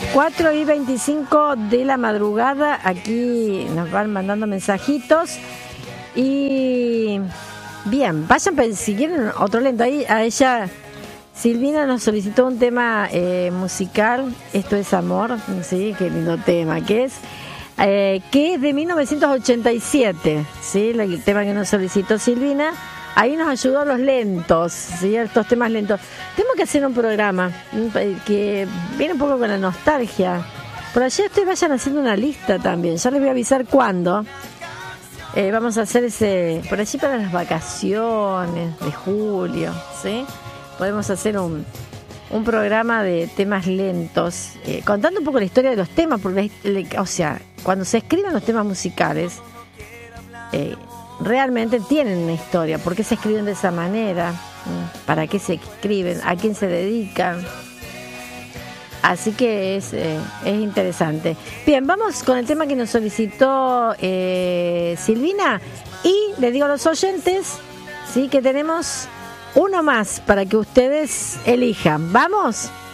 4:25 de la madrugada. Aquí nos van mandando mensajitos. Y bien, vayan si quieren otro lento. Ahí a ella, Silvina nos solicitó un tema musical. Esto es amor, sí, qué lindo tema que es de 1987, sí, el tema que nos solicitó Silvina. Ahí nos ayudó los lentos, ¿sí? Estos temas lentos. Tengo que hacer un programa que viene un poco con la nostalgia. Por allí vayan haciendo una lista también. Ya les voy a avisar cuándo. Vamos a hacer por allí para las vacaciones de julio, ¿sí? Podemos hacer un programa de temas lentos, contando un poco la historia de los temas, porque, o sea, cuando se escriben los temas musicales, realmente tienen una historia. ¿Por qué se escriben de esa manera? ¿Para qué se escriben? ¿A quién se dedican? Así que es interesante. Bien, vamos con el tema que nos solicitó Silvina. Y les digo a los oyentes, ¿sí?, que tenemos uno más para que ustedes elijan. ¿Vamos?